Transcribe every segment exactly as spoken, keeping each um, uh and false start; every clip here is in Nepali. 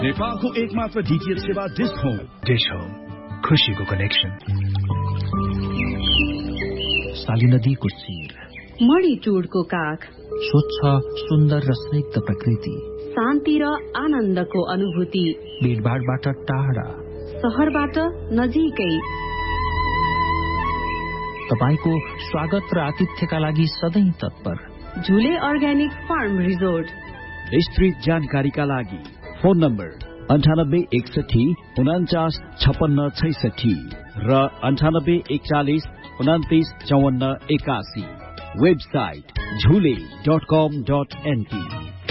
नेपालको एकमात्र डीटीएच सेवा डिश होम। डिश होम, खुशीको कनेक्सन। साली नदीको शिर, मणिटुडको काख, स्वच्छ सुन्दर र स्निग्ध प्रकृति, शान्ति र आनन्दको अनुभूति, भीडभाडबाट टाढा, शहरबाट नजिकै। तपाईको स्वागत र आतिथ्यका लागि सधैँ तत्पर। झुले अर्ग्यानिक फार्म रिजोर्ट। विस्तृत जानकारीका लागि फोन नम्बर अन्ठानब्बे एकसठी उनाचास छपन्न छैसठी र अन्ठानब्बे एकचालिस उनातिस चौवन्न एकासी। वेबसाइट झुले डट कम डट एनपी।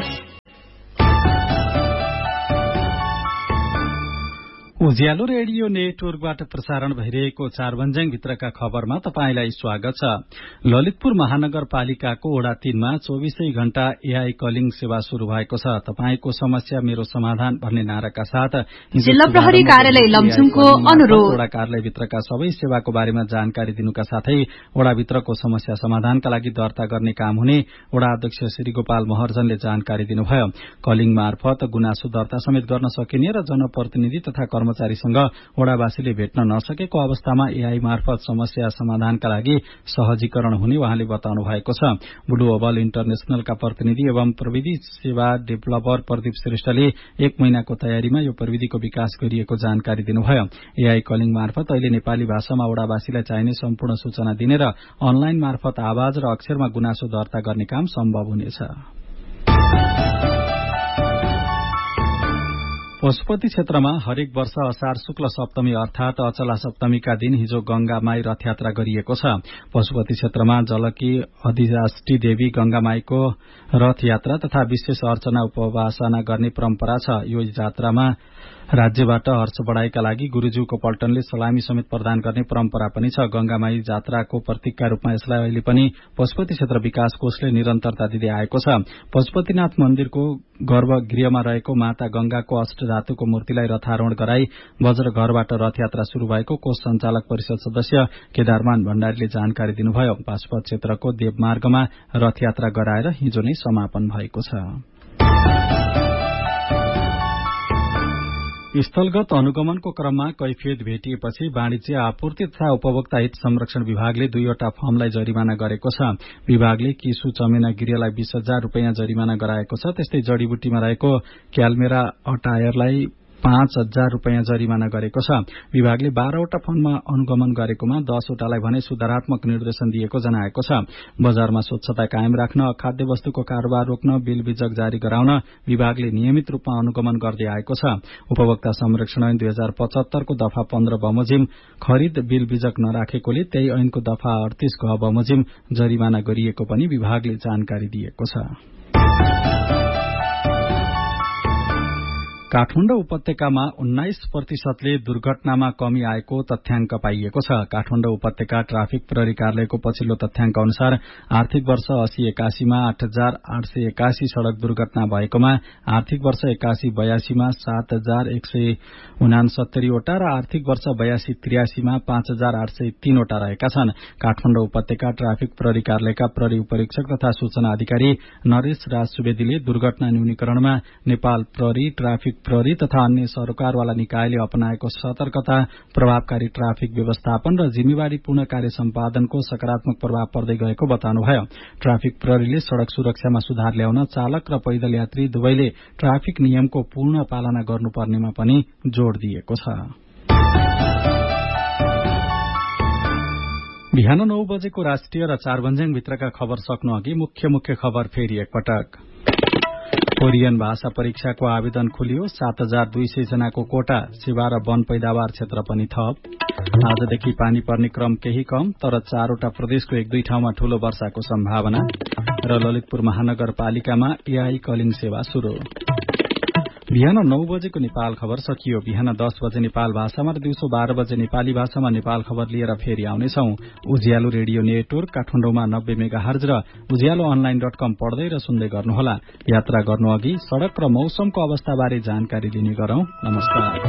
उज्यालो रेडियो नेटवर्कबाट प्रसारण भइरहेको चारबन्जाङ भित्रका खबरमा तपाईंलाई स्वागत छ। ललितपुर महानगरपालिकाको वडा तीनमा चौबीसै घण्टा एआई कलिङ सेवा शुरू भएको छ। तपाईको समस्या मेरो समाधान भन्ने नाराका साथ जिल्ला प्रहरी कार्यालय लमजुङको अनुरोध। वडा कार्यालय भित्रका सबै सेवाको बारेमा जानकारी दिनुका साथै वडा भित्रको समस्या समाधानका लागि दर्ता गर्ने काम हुने वडा अध्यक्ष श्री गोपाल महर्जनले जानकारी दिनुभयो। कलिङ मार्फत गुनासो दर्ता समेत गर्न सकिने र जनप्रतिनिधि तथा कर्मचारीसँग वडावासीले भेट्न नसकेको अवस्थामा एआई मार्फत समस्या समाधानका लागि सहजीकरण हुने उहाँले बताउनु भएको छ। ब्लू ओभल इन्टरनेशनलका प्रतिनिधि एवं प्रविधि सेवा डेभलपर प्रदीप श्रेष्ठले एक महिनाको तयारीमा यो प्रविधिको विकास गरिएको जानकारी दिनुभयो। एआई कलिङ मार्फत अहिले नेपाली भाषामा वडावासीलाई चाहिने सम्पूर्ण सूचना दिने र अनलाइन मार्फत आवाज र अक्षरमा गुनासो दर्ता गर्ने काम सम्भव हुनेछ। पशुपति क्षेत्रमा हरेक वर्ष असार शुक्ल सप्तमी अर्थात अचला सप्तमीका दिन हिजो गंगामाई रथयात्रा गरिएको छ। पशुपति क्षेत्रमा जलकी अधिष्ठी देवी गंगामाईको रथयात्रा तथा विशेष अर्चना उपासना गर्ने परम्परा छ। यो जात्रामा राज्यबाट हर्ष बढ़ाइका लागि गुरूज्यूको पल्टनले सलामी समेत प्रदान गर्ने परम्परा पनि छ। गंगामाई जात्राको प्रतीकका रूपमा यसलाई अहिले पनि पशुपति क्षेत्र विकास कोषले निरन्तरता दिँदै आएको छ। पशुपतिनाथ मन्दिरको गर्भगृहमा रहेको माता गंगाको अष्टधातुको मूर्तिलाई रथारोहण गराई बज्र घरबाट रथयात्रा शुरू भएको कोष संचालक परिषद सदस्य केदारमान भण्डारीले जानकारी दिनुभयो। पाशुपत क्षेत्रको देवमार्गमा रथयात्रा गराएर हिजो नै समापन भएको छ। स्थलगत अनुगमनको क्रममा कैफियत भेटिएपछि वाणिज्य आपूर्ति तथा उपभोक्ता हित संरक्षण विभागले दुईवटा फर्मलाई जरिमाना गरेको छ। विभागले किसु चमेना गिरियालाई बीस हजार रूपियाँ जरिमाना गराएको छ। त्यस्तै जड़ीबुटीमा रहेको क्यालमेरा अटायरलाई पाँच हजार रूपियाँ जरिमाना गरेको छ। विभागले बाह्रवटा फर्ममा अनुगमन गरेकोमा दसवटालाई भने सुधारात्मक निर्देशन दिएको जनाएको छ। बजारमा स्वच्छता कायम राख्न, अखाद्य वस्तुको कारोबार रोक्न, बिल बिजक जारी गराउन विभागले नियमित रूपमा अनुगमन गर्दै आएको छ। उपभोक्ता संरक्षण ऐन दुई हजार पचहत्तरको दफा पन्ध्र बमोजिम खरिद बिल बिजक नराखेकोले त्यही ऐनको दफा अडतीस घ बमोजिम जरिमाना गरिएको पनि विभागले जानकारी दिएको छ। काठमाडौँ उपत्यकामा उन्नाइस प्रतिशतले दुर्घटनामा कमी आएको तथ्याङ्क पाइएको छ। काठमाडौँ उपत्यका ट्राफिक प्रहरी कार्यालयको पछिल्लो तथ्याङ्क अनुसार आर्थिक वर्ष अस्सी एकासीमा आठ हजार आठ सय एकासी सड़क दुर्घटना भएकोमा आर्थिक वर्ष एकासी बयासीमा सात हजार एक सय उनासत्तरीवटा र आर्थिक वर्ष बयासी त्रियासीमा पाँच हजार आठ सय तीनवटा रहेका छन्। काठमाडौँ उपत्यका ट्राफिक प्रहरी कार्यालयका प्रहरी उपरीक्षक तथा सूचना अधिकारी नरेश राज सुवेदीले दुर्घटना न्यूनीकरणमा नेपाल प्रहरी, ट्राफिक प्रहरी तथा अन्य सरकारवाला निकायले अपनाएको सतर्कता, प्रभावकारी ट्राफिक व्यवस्थापन र जिम्मेवारीपूर्ण कार्य सम्पादनको सकारात्मक प्रभाव पर्दै गएको बताउनुभयो। ट्राफिक प्रहरीले सड़क सुरक्षामा सुधार ल्याउन चालक र पैदल यात्री दुवैले ट्राफिक नियमको पूर्ण पालना गर्नुपर्नेमा पनि जोड़ दिएको छ। बिहान नौ बजेको राष्ट्रिय र चारबन्जाङ भित्रका खबर सक्नु अघि मुख्य मुख्य खबर फेरि एकपटक। कोरियन भाषा परीक्षाको आवेदन खुलियो। सात हजार दुई सय जनाको कोटा। सेवा र वन पैदावार क्षेत्र पनि थप। आजदेखि पानी पर्ने क्रम केही कम, तर चारवटा प्रदेशको एक दुई ठाउँमा ठूलो वर्षाको सम्भावना। र ललितपुर महानगरपालिकामा एआई कलिङ सेवा शुरू। बिहान नौ बजेको नेपाल खबर सकियो। बिहान दस बजे नेपाल भाषामा र दिउँसो बाह्र बजे नेपाली भाषामा नेपाल खबर लिएर फेरि आउनेछौं। उज्यालो रेडियो नेटवर्क काठमाडौँमा नब्बे मेगा हर्ज र उज्यालो अनलाइन डट कम पढ्दै र सुन्दै गर्नुहोला। यात्रा गर्नु अघि सड़क र मौसमको अवस्थाबारे जानकारी लिने गरौं। नमस्कार।